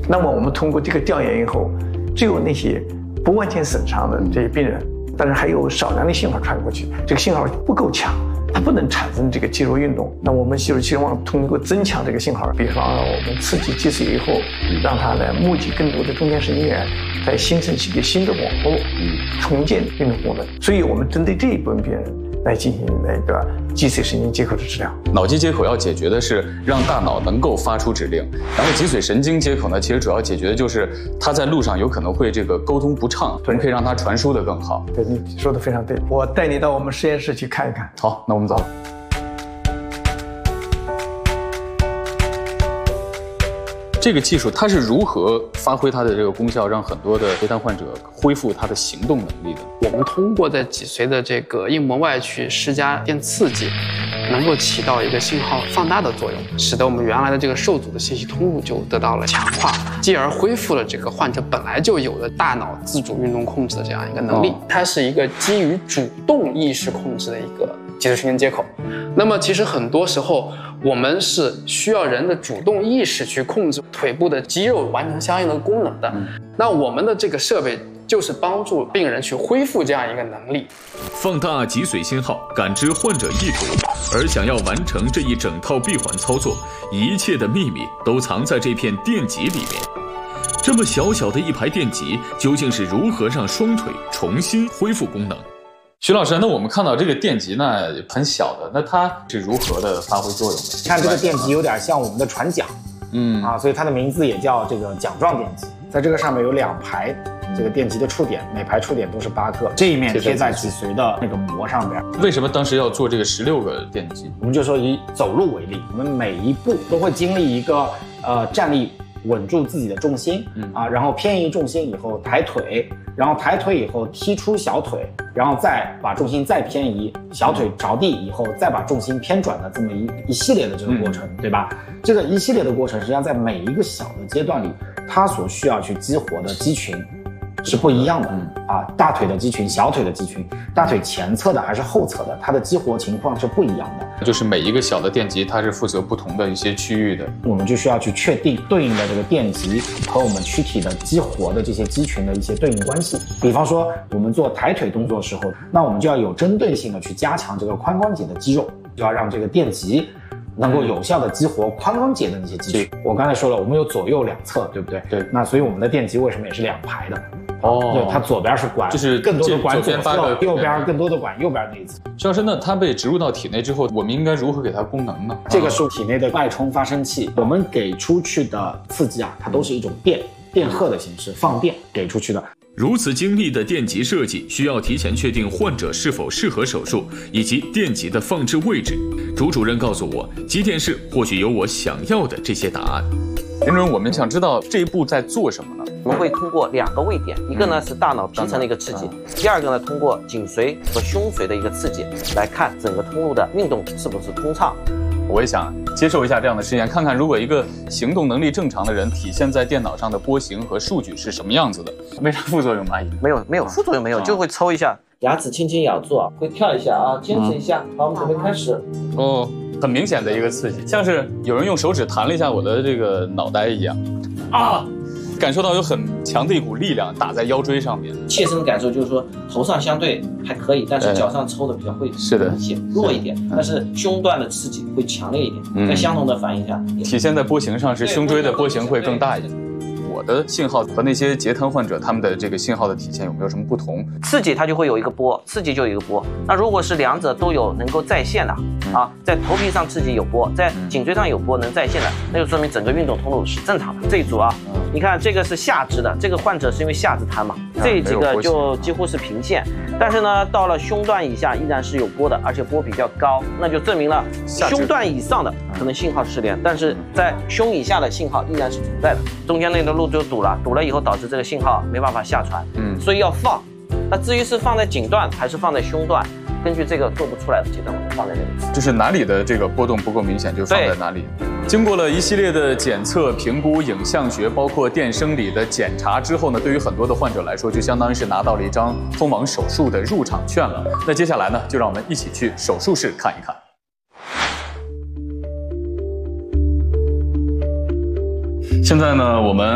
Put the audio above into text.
那么我们通过这个调研以后，只有那些不完全损伤的这些病人，但是还有少量的信号传过去，这个信号不够强，它不能产生这个肌肉运动。那我们就是希望通过增强这个信号，比方我们刺激脊髓以后，让它来募集更多的中间神经元，再形成一个新的网络，重建运动功能。所以我们针对这一部分病人来进行那个脊髓神经接口的治疗。 脑机接口要解决的是让大脑能够发出指令，然后脊髓神经接口呢，其实主要解决的就是它在路上有可能会这个沟通不畅，我们可以让它传输的更好。 对，你说的非常对，我带你到我们实验室去看一看。 好，那我们走。这个技术它是如何发挥它的这个功效，让很多的截瘫患者恢复他的行动能力的？ 我们通过在脊髓的这个硬膜外去施加电刺激，能够起到一个信号放大的作用，使得我们原来的这个受阻的信息通路就得到了强化，继而恢复了这个患者本来就有的大脑自主运动控制的这样一个能力。它是一个基于主动意识控制的一个脊髓神经接口。那么其实很多时候我们是需要人的主动意识去控制腿部的肌肉完成相应的功能的。那我们的这个设备就是帮助病人去恢复这样一个能力， 放大脊髓信号，感知患者意图。而想要完成这一整套闭环操作，一切的秘密都藏在这片电极里面。这么小小的一排电极，究竟是如何让双腿重新恢复功能？ 徐老师，那我们看到这个电极呢很小的，那它是如何的发挥作用的？ 看这个电极有点像我们的船桨，所以它的名字也叫这个桨状电极。在这个上面有2排这个电极的触点，每排触点都是8个，这一面贴在脊髓的那个膜上边。 为什么当时要做这个16个电极？ 我们就说以走路为例，我们每一步都会经历一个站立稳住自己的重心然后偏移重心以后抬腿，然后抬腿以后踢出小腿，然后再把重心再偏移，小腿着地以后再把重心偏转的这么一系列的这个过程，对吧？这个一系列的过程实际上在每一个小的阶段里，它所需要去激活的肌群是不一样的大腿的肌群、小腿的肌群，大腿前侧的还是后侧的，它的激活情况是不一样的。 就是每一个小的电极，它是负责不同的一些区域的， 我们就需要去确定对应的这个电极和我们躯体的激活的这些肌群的一些对应关系。比方说，我们做抬腿动作的时候，那我们就要有针对性的去加强这个髋关节的肌肉，就要让这个电极能够有效的激活髋关节的那些肌群。我刚才说了，我们有左右2侧，对不对？对。那所以我们的电极为什么也是2排的？对，它左边是管， 就是更多的管左侧，右边更多的管右边那一侧。 徐老师，那它被植入到体内之后，我们应该如何给它功能呢？ 这个是体内的脉冲发生器，我们给出去的刺激它都是一种电荷的形式，放电给出去的。 如此精密的电极设计，需要提前确定患者是否适合手术，以及电极的放置位置。朱主任告诉我，极电室或许有我想要的这些答案。 林主任，我们想知道这一步在做什么呢？ 我们会通过2个位点，一个呢是大脑皮层的一个刺激，第二个呢通过颈髓和胸髓的一个刺激，来看整个通路的运动是不是通畅。 我也想接受一下这样的实验，看看如果一个行动能力正常的人体现在电脑上的波形和数据是什么样子的。没啥副作用吗？ 没有副作用，没有，就会抽一下，牙齿轻轻咬住，会跳一下坚持一下。好，我们准备开始。 很明显的一个刺激，像是有人用手指弹了一下我的这个脑袋一样感受到有很强的一股力量打在腰椎上面。 切身感受就是说，头上相对还可以，但是脚上抽的比较会明显弱一点，但是胸段的刺激会强烈一点。在相同的反应下， 体现在波形上是胸椎的波形会更大一点。我的信号和那些截瘫患者他们的这个信号的体现有没有什么不同？ 刺激它就会有一个波，刺激就有一个波。那如果是2者都有能够在线的在头皮上刺激有波，在颈椎上有波能在线的，那就说明整个运动通路是正常的。这一组你看这个是下肢的，这个患者是因为下肢瘫嘛，这几个就几乎是平线。但是呢，到了胸段以下依然是有波的，而且波比较高，那就证明了胸段以上的可能信号失联，但是在胸以下的信号依然是存在的。中间那个路就堵了以后导致这个信号没办法下传，所以要放。那至于是放在颈段还是放在胸段，根据这个做不出来的阶段，我们放在那里。 就是哪里的这个波动不够明显，就放在哪里。经过了一系列的检测、评估、影像学，包括电生理的检查之后呢，对于很多的患者来说，就相当于是拿到了一张通往手术的入场券了。那接下来呢，就让我们一起去手术室看一看。现在呢，我们